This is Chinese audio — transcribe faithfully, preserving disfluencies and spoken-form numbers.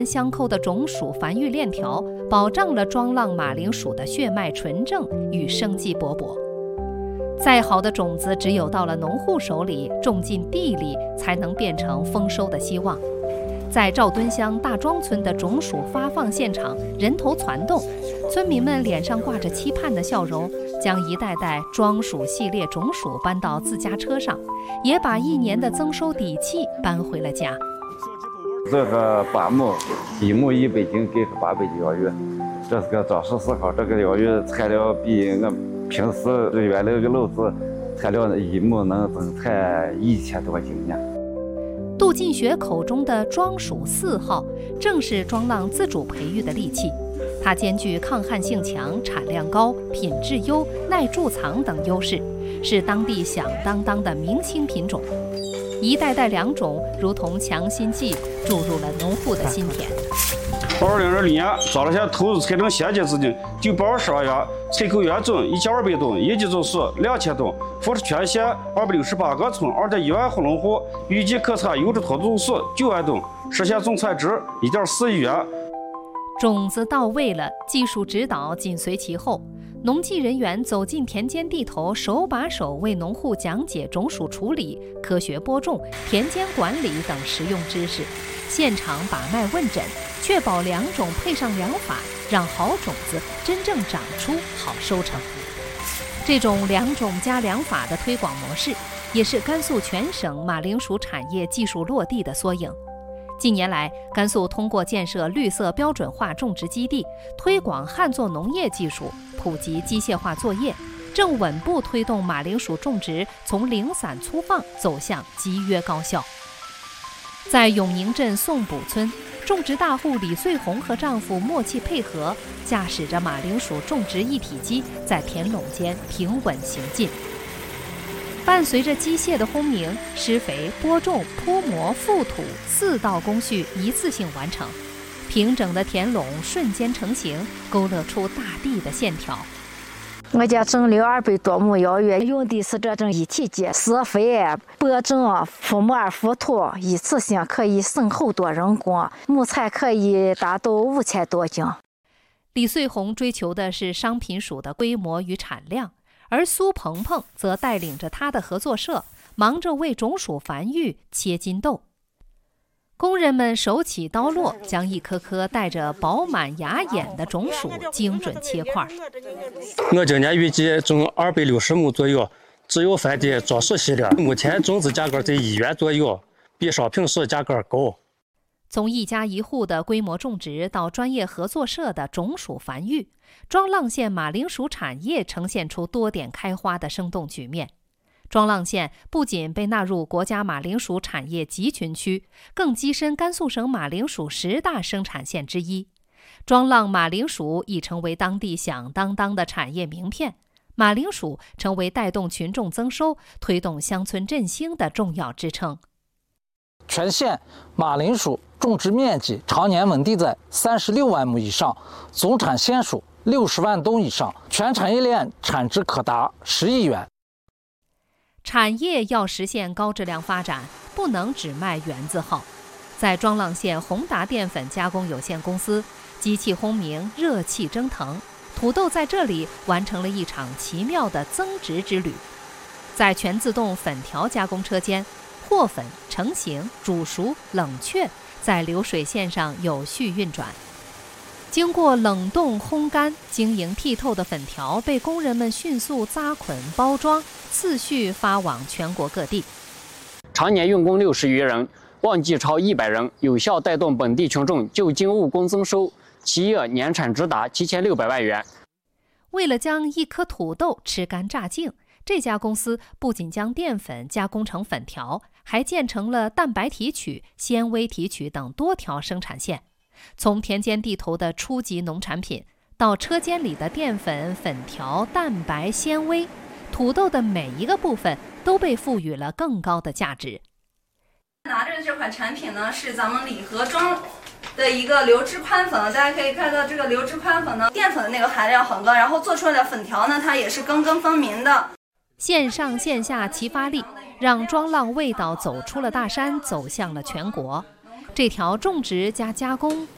相扣的种属繁育链条，保障了庄浪马铃薯的血脉纯正与生机勃勃。再好的种子，只有到了农户手里，种进地里，才能变成丰收的希望。在赵墩乡大庄村的种薯发放现场，人头攒动，村民们脸上挂着期盼的笑容，将一袋袋庄薯系列种薯搬到自家车上，也把一年的增收底气搬回了家。 这个八亩，一亩一百斤，给八百斤药鱼，这是个长实思考。这个药鱼材料比我平时原来这个篓子材料一亩能增产一千多斤呢。 杜进学口中的庄薯四号，正是庄浪自主培育的利器。它兼具抗旱性强、产量高、品质优、耐贮藏等优势，是当地响当当的明星品种。一代代良种如同强心剂，注入了农户的心田。 二零二零年抓了些投入财政现金资金九百二十万元，采购原种一千二百吨，业绩总数两千吨，扶持全县二百六十八个村二点一万户农户，预计可产优质脱总数九万吨，实现总产值一点四亿元。 种子到位了，技术指导紧随其后。农技人员走进田间地头，手把手为农户讲解种薯处理、科学播种、田间管理等实用知识，现场把脉问诊，确保良种配上良法，让好种子真正长出好收成。这种良种加良法的推广模式，也是甘肃全省马铃薯产业技术落地的缩影。近年来，甘肃通过建设绿色标准化种植基地，推广旱作农业技术，普及机械化作业，正稳步推动马铃薯种植从零散粗放走向集约高效。在永宁镇宋卜村，种植大户李穗红和丈夫默契配合，驾驶着马铃薯种植一体机在田垄间平稳行进。伴随着机械的轰鸣，施肥、播种、铺磨、覆土四道工序一次性完成，平整的田垄瞬间成型，勾勒出大地的线条。 我家种了二百多亩药鱼，用的是这种一体机，施肥、播种、铺沫、覆土，一次性可以省好多人工，亩产可以达到五千多斤。 李穗红追求的是商品薯的规模与产量。而苏鹏鹏则带领着他的合作社，忙着为种薯繁育切金豆。工人们手起刀落，将一颗颗带着饱满芽眼的种薯精准切块。 我今年预计种二百六十亩左右，只有翻的庄薯系列，目前种子价格在一元左右，比商品薯价格高。 从一家一户的规模种植到专业合作社的种薯繁育，庄浪县马铃薯产业呈现出多点开花的生动局面。庄浪县不仅被纳入国家马铃薯产业集群区，更跻身甘肃省马铃薯十大生产县之一。庄浪马铃薯已成为当地响当当的产业名片，马铃薯成为带动群众增收、推动乡村振兴的重要支撑。 全县马铃薯种植面积常年稳定在三十六万亩以上，总产线数六十万吨以上，全产业链产值可达十亿元。 产业要实现高质量发展，不能只卖原字号。在庄浪县宏达淀粉加工有限公司，机器轰鸣，热气蒸腾，土豆在这里完成了一场奇妙的增值之旅。在全自动粉条加工车间，和粉、成型、煮熟、冷却，在流水线上有序运转。经过冷冻烘干，晶莹剔透的粉条被工人们迅速扎捆包装，次序发往全国各地。 常年用工六十余人，旺季超一百人，有效带动本地群众就近务工增收，企业年产值达七千六百万元。 为了将一颗土豆吃干榨净，这家公司不仅将淀粉加工成粉条，还建成了蛋白提取、纤维提取等多条生产线。从田间地头的初级农产品，到车间里的淀粉、粉条、蛋白、纤维，土豆的每一个部分都被赋予了更高的价值。 拿着的这款产品呢，是咱们礼盒装的一个流质宽粉，大家可以看到这个流质宽粉呢，淀粉的那个含量很高，然后做出来的粉条呢，它也是根根分明的。 线上线下齐发力，让庄浪味道走出了大山，走向了全国。这条种植加加工